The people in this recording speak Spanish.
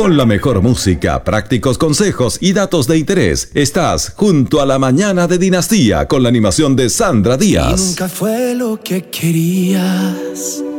Con la mejor música, prácticos consejos y datos de interés, estás junto a la mañana de Dinastía con la animación de Sandra Díaz. Y nunca fue lo que querías.